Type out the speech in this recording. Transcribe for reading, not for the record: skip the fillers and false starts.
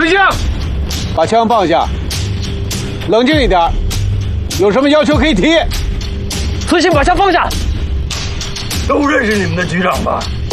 回家。 把枪放下，冷静一点。有什么要求可以提。 孙兴把枪放下。 都认识你们的局长吧？